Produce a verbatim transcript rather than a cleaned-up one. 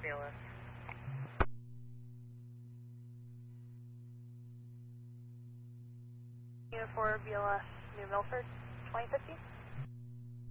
B L S. Unit four B L S, New Milford, twenty fifty.